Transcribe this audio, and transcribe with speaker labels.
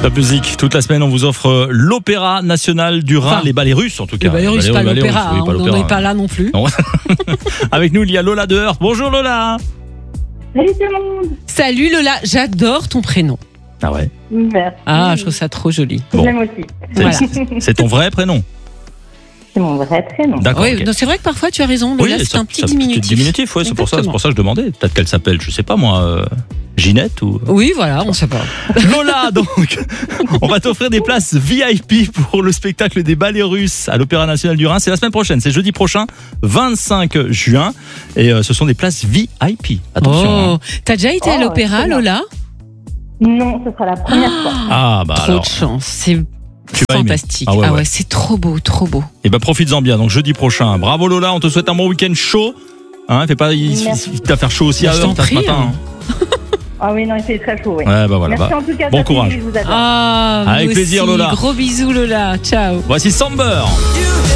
Speaker 1: Top musique, toute la semaine on vous offre l'Opéra National du Rhin, les ballets russes en tout cas.
Speaker 2: Les ballets russes, pas l'opéra, on n'en est pas là non plus.
Speaker 1: Non. Avec nous il y a Lola de Heurt. Bonjour Lola.
Speaker 3: Salut tout le monde.
Speaker 2: Salut Lola, j'adore ton prénom.
Speaker 1: Ah ouais.
Speaker 3: Merci.
Speaker 2: Ah, je trouve ça trop joli.
Speaker 1: Bon.
Speaker 3: J'aime aussi.
Speaker 2: Voilà.
Speaker 1: C'est ton vrai prénom?
Speaker 3: C'est mon vrai prénom.
Speaker 1: D'accord.
Speaker 2: Oui,
Speaker 1: ok.
Speaker 2: non, c'est vrai que parfois tu as raison, Lola, c'est un petit diminutif.
Speaker 1: Diminutif, ouais, c'est pour ça que je demandais. Peut-être qu'elle s'appelle, je sais pas moi, Ginette ou.
Speaker 2: Oui, voilà, on sait pas.
Speaker 1: Lola, donc, on va t'offrir des places VIP pour le spectacle des ballets russes à l'Opéra National du Rhin. C'est la semaine prochaine, c'est jeudi prochain, 25 juin. Et ce sont des places VIP. Attention.
Speaker 2: Oh, t'as déjà été à l'opéra, Lola?
Speaker 3: Non, ce sera la première fois.
Speaker 1: Ah, bah
Speaker 2: Trop
Speaker 1: alors.
Speaker 2: de chance, c'est
Speaker 1: Tu vas aimer.
Speaker 2: fantastique.
Speaker 1: Ah ouais.
Speaker 2: C'est trop beau, trop beau.
Speaker 1: Et bah, profites-en bien. Donc, jeudi prochain. Bravo Lola, on te souhaite un bon week-end chaud. Hein, fais pas, il va faire chaud aussi à
Speaker 2: Je t'en
Speaker 1: Heurt ce
Speaker 2: prie,
Speaker 1: matin.
Speaker 3: Ah oui, non, il fait très chaud, oui.
Speaker 1: Ouais, bah voilà.
Speaker 3: Merci en tout cas.
Speaker 1: Bon
Speaker 3: Sophie,
Speaker 1: courage.
Speaker 3: je vous adore.
Speaker 2: Ah,
Speaker 1: Avec
Speaker 2: moi
Speaker 1: plaisir,
Speaker 2: aussi.
Speaker 1: Lola.
Speaker 2: Gros bisous, Lola. Ciao.
Speaker 1: Voici Samber.